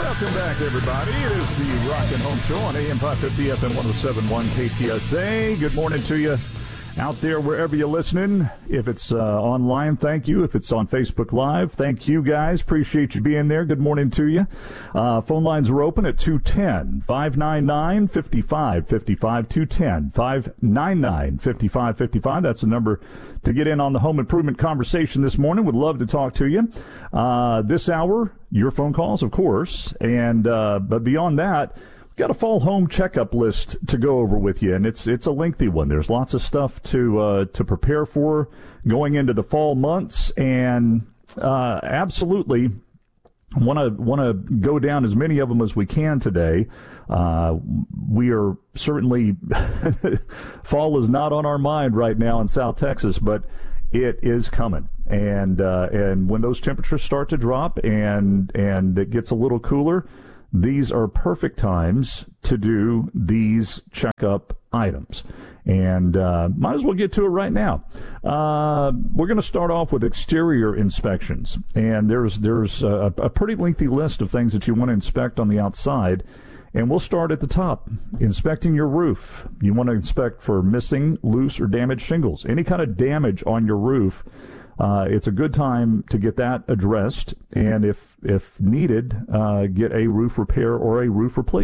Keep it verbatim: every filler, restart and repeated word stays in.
Welcome back, everybody. It is the Rock and Home Show on A M five fifty, F M one oh seven point one K T S A. Good morning to you out there wherever you're listening. If it's uh, online, thank you. If it's on Facebook Live, thank you, guys. Appreciate you being there. Good morning to you. Uh, phone lines are open at two one zero, five nine nine, five five five five, two one zero, five nine nine, five five five five. That's the number to get in on the home improvement conversation this morning. Would love to talk to you. Uh, this hour, your phone calls, of course. And uh, but beyond that, got a fall home checkup list to go over with you, and it's it's a lengthy one. There's lots of stuff to uh, to prepare for going into the fall months, and uh, absolutely want to want to go down as many of them as we can today. Uh, we are certainly fall is not on our mind right now in South Texas, but it is coming, and uh, and when those temperatures start to drop and and it gets a little cooler, these are perfect times to do these checkup items. And uh, might as well get to it right now. Uh, we're going to start off with exterior inspections. And there's there's a, a pretty lengthy list of things that you want to inspect on the outside. And we'll start at the top, inspecting your roof. You want to inspect for missing, loose, or damaged shingles. Any kind of damage on your roof. Uh, it's a good time to get that addressed, and if if needed, uh, get a roof repair or a roof replacement.